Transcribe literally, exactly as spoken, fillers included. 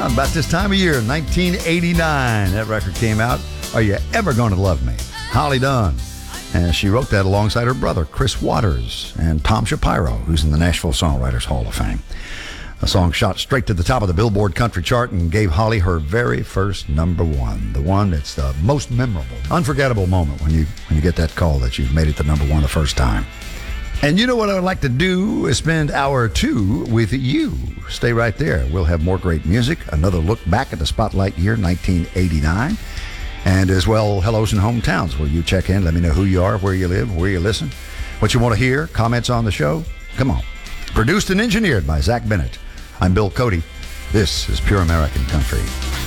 Well, about this time of year, nineteen eighty-nine, that record came out. Are You Ever Gonna Love Me? Holly Dunn. And she wrote that alongside her brother, Chris Waters, and Tom Shapiro, who's in the Nashville Songwriters Hall of Fame. The song shot straight to the top of the Billboard Country Chart and gave Holly her very first number one, the one that's the most memorable, unforgettable moment when you when you get that call that you've made it to number one the first time. And you know what I would like to do is spend hour two with you. Stay right there. We'll have more great music, another look back at the Spotlight year nineteen eighty-nine, and as well, Hellos and Hometowns, where you check in. Let me know who you are, where you live, where you listen, what you want to hear, comments on the show. Come on. Produced and engineered by Zach Bennett. I'm Bill Cody. This is Pure American Country.